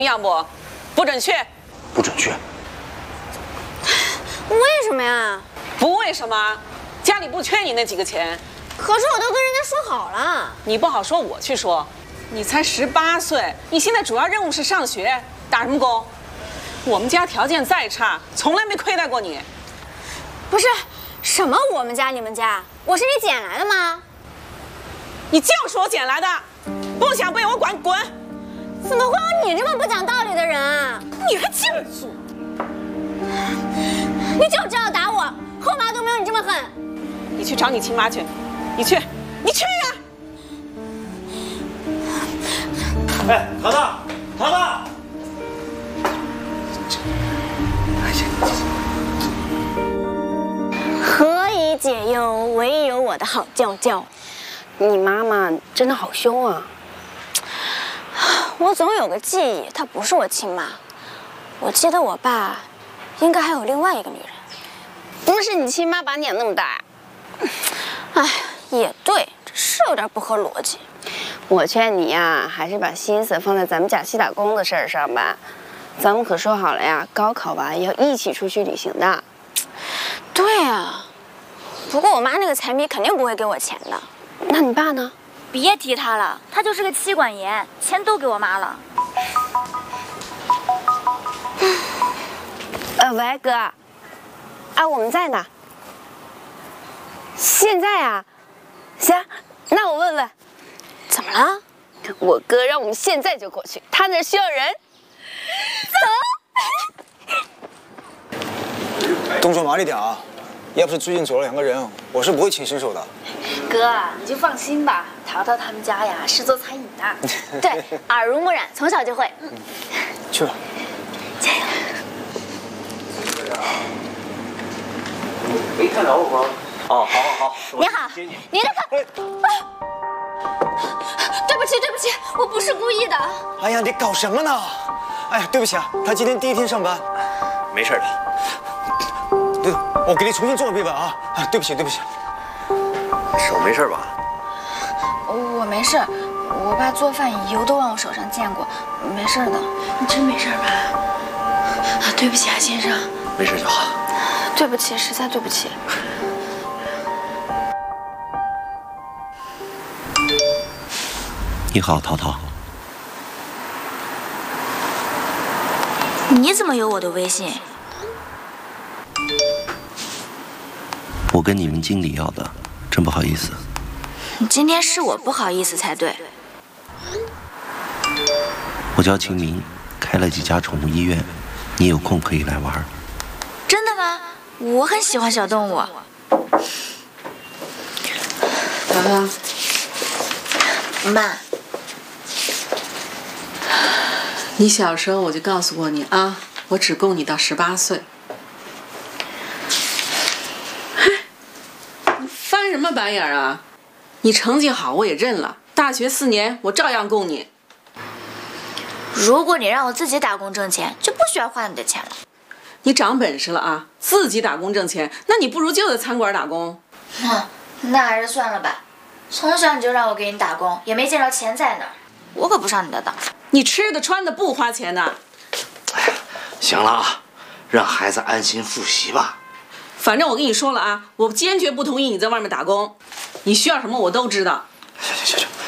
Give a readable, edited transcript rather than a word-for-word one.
要不，不准去。 不准去。 为什么呀？ 不为什么，家里不缺你那几个钱。 可是我都跟人家说好了。 你不好说，我去说。你才18岁，你现在主要任务是上学，打什么工？我们家条件再差，从来没亏待过你。 不是，什么我们家你们家？我是你捡来的吗？ 你就是我捡来的，不想被我管，滚！ 怎么会有你这么不讲道理的人啊？ 你还净做！ 你就知道打我，后妈都没有你这么狠。 你去找你亲妈去，你去呀！ 哎，淘淘，淘淘！ 何以解忧，唯有我的好娇娇。 你妈妈真的好凶啊！ 我总有个记忆，她不是我亲妈。我记得我爸应该还有另外一个女人。 不是你亲妈把你养那么大呀？ 哎，也对，这是有点不合逻辑。 我劝你呀，还是把心思放在咱们假期打工的事儿上吧。咱们可说好了呀，高考完要一起出去旅行的。 对啊，不过我妈那个财迷肯定不会给我钱的。 那你爸呢？ 别提他了，他就是个妻管严，钱都给我妈了。 喂，哥，啊，我们在呢。现在啊？行，那我问问， 怎么了？ 我哥让我们现在就过去，他那需要人。 动作麻利点啊！要不是最近走了2个人，我是不会亲伸手的。 哥，你就放心吧，淘淘他们家呀是做餐饮的。 对，耳濡目染，从小就会。 去吧。 加油！ 没看着我吗？哦，好。 你好，您的客。对不起，我不是故意的。 哎呀，你搞什么呢？哎呀，对不起啊，他今天第1天上班。 没事的。 对，我给你重新做个背板啊！对不起。 手没事吧？ 我没事，我爸做饭油都往我手上溅过，没事的。你真没事吧？对不起啊，先生。 没事就好。 对不起，实在对不起。 你好，淘淘。 你怎么有我的微信？ 我跟你们经理要的，真不好意思。 今天是我不好意思才对。 我叫秦明，开了几家宠物医院，你有空可以来玩。 真的吗？我很喜欢小动物。 淘淘， 妈， 你小时候我就告诉过你啊，我只供你到18岁。你翻什么白眼啊？你成绩好我也认了，大学4年我照样供你。 如果你让我自己打工挣钱，就不需要花你的钱了。 你长本事了啊，自己打工挣钱，那你不如就在餐馆打工。 那还是算了吧。从小你就让我给你打工，也没见着钱在哪儿，我可不上你的当。 你吃的穿的不花钱的。 哎呀，行了啊，让孩子安心复习吧。 反正我跟你说了啊，我坚决不同意你在外面打工。你需要什么我都知道。 行，